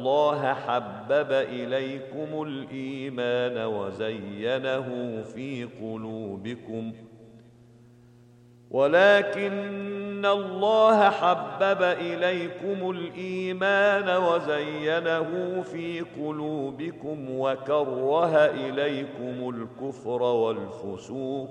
الله حبب إليكم الإيمان وزينه في قلوبكم ولكن الله حبب إليكم الإيمان وزينه في قلوبكم وكره إليكم الكفر والفسوق